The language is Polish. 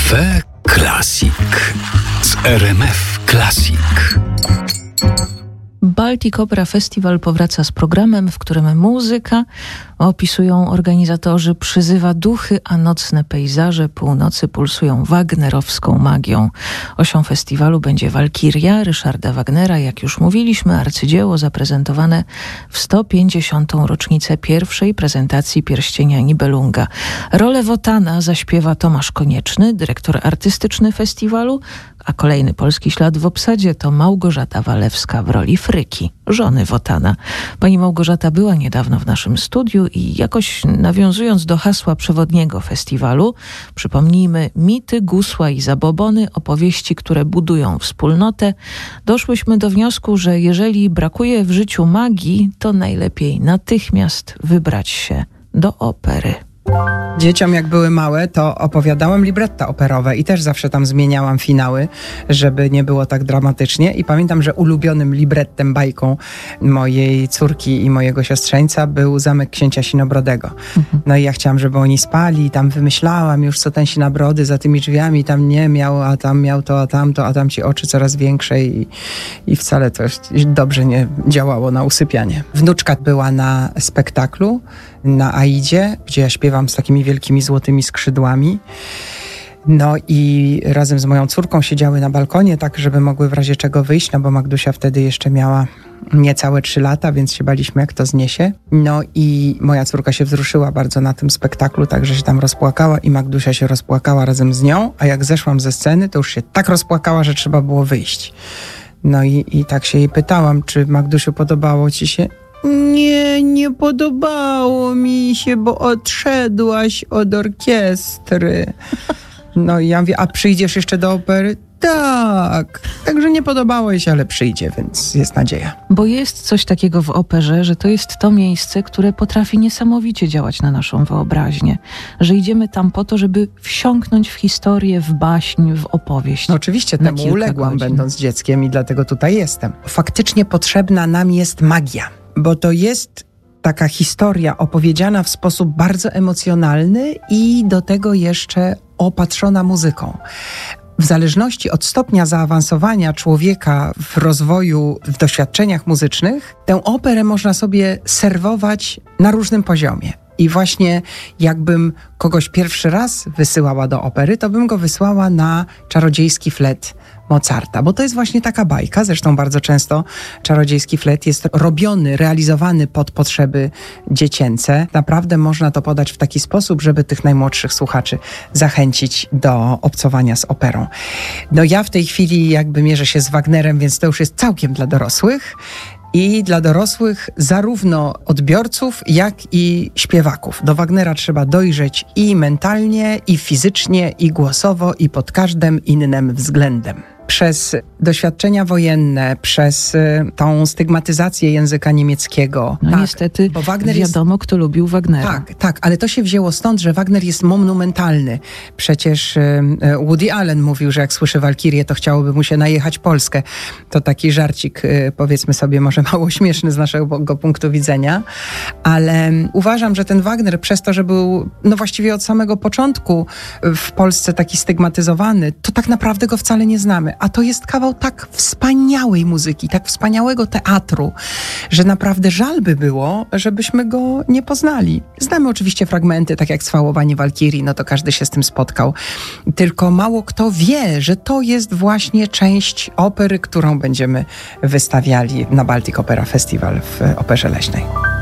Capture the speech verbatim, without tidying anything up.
Cafe Classic z R M F Classic. Baltic Opera Festival powraca z programem, w którym muzyka, opisują organizatorzy, przyzywa duchy, a nocne pejzaże północy pulsują wagnerowską magią. Osią festiwalu będzie Walkiria Ryszarda Wagnera, jak już mówiliśmy, arcydzieło zaprezentowane w sto pięćdziesiątą rocznicę pierwszej prezentacji Pierścienia Nibelunga. Rolę Wotana zaśpiewa Tomasz Konieczny, dyrektor artystyczny festiwalu, a kolejny polski ślad w obsadzie to Małgorzata Walewska w roli Fryki, żony Wotana. Pani Małgorzata była niedawno w naszym studiu i jakoś nawiązując do hasła przewodniego festiwalu, przypomnijmy mity, gusła i zabobony, opowieści, które budują wspólnotę, doszłyśmy do wniosku, że jeżeli brakuje w życiu magii, to najlepiej natychmiast wybrać się do opery. Dzieciom jak były małe, to opowiadałam libretta operowe i też zawsze tam zmieniałam finały, żeby nie było tak dramatycznie. I pamiętam, że ulubionym librettem, bajką mojej córki i mojego siostrzeńca był Zamek Księcia Sinobrodego. Mhm. No i ja chciałam, żeby oni spali i tam wymyślałam już, co ten Sinabrody za tymi drzwiami tam nie miał, a tam miał to, a tamto, a tam ci oczy coraz większe i, i wcale to dobrze nie działało na usypianie. Wnuczka była na spektaklu, na Aidzie, gdzie ja śpiewam z takimi wielkimi złotymi skrzydłami. No i razem z moją córką siedziały na balkonie, tak żeby mogły w razie czego wyjść, no bo Magdusia wtedy jeszcze miała niecałe trzy lata, więc się baliśmy, jak to zniesie. No i moja córka się wzruszyła bardzo na tym spektaklu, także się tam rozpłakała i Magdusia się rozpłakała razem z nią, a jak zeszłam ze sceny, to już się tak rozpłakała, że trzeba było wyjść. No i, i tak się jej pytałam, czy Magdusiu, podobało ci się? Nie, nie podobało mi się, bo odszedłaś od orkiestry. No i ja mówię, a przyjdziesz jeszcze do opery? Tak. Także nie podobało jej się, ale przyjdzie, więc jest nadzieja. Bo jest coś takiego w operze, że to jest to miejsce, które potrafi niesamowicie działać na naszą wyobraźnię. Że idziemy tam po to, żeby wsiąknąć w historię, w baśń, w opowieść. No oczywiście, temu uległam, godzin. Będąc dzieckiem i dlatego tutaj jestem. Faktycznie potrzebna nam jest magia, bo to jest taka historia opowiedziana w sposób bardzo emocjonalny i do tego jeszcze opatrzona muzyką. W zależności od stopnia zaawansowania człowieka w rozwoju, w doświadczeniach muzycznych, tę operę można sobie serwować na różnym poziomie. I właśnie jakbym kogoś pierwszy raz wysyłała do opery, to bym go wysłała na Czarodziejski flet Mozarta, bo to jest właśnie taka bajka. Zresztą bardzo często Czarodziejski flet jest robiony, realizowany pod potrzeby dziecięce. Naprawdę można to podać w taki sposób, żeby tych najmłodszych słuchaczy zachęcić do obcowania z operą. No ja w tej chwili jakby mierzę się z Wagnerem, więc to już jest całkiem dla dorosłych. I dla dorosłych zarówno odbiorców, jak i śpiewaków. Do Wagnera trzeba dojrzeć i mentalnie, i fizycznie, i głosowo, i pod każdym innym względem. Przez doświadczenia wojenne, przez y, tą stygmatyzację języka niemieckiego. No tak, niestety bo Wagner wiadomo, jest... kto lubił Wagnera. Tak, tak, ale to się wzięło stąd, że Wagner jest monumentalny. Przecież y, Woody Allen mówił, że jak słyszy Walkirię, to chciałoby mu się najechać Polskę. To taki żarcik, y, powiedzmy sobie, może mało śmieszny z naszego punktu widzenia, ale y, uważam, że ten Wagner przez to, że był no właściwie od samego początku w Polsce taki stygmatyzowany, to tak naprawdę go wcale nie znamy. A to jest kawał tak wspaniałej muzyki, tak wspaniałego teatru, że naprawdę żal by było, żebyśmy go nie poznali. Znamy oczywiście fragmenty, tak jak Swałowanie Walkirii, no to każdy się z tym spotkał. Tylko mało kto wie, że to jest właśnie część opery, którą będziemy wystawiali na Baltic Opera Festival w Operze Leśnej.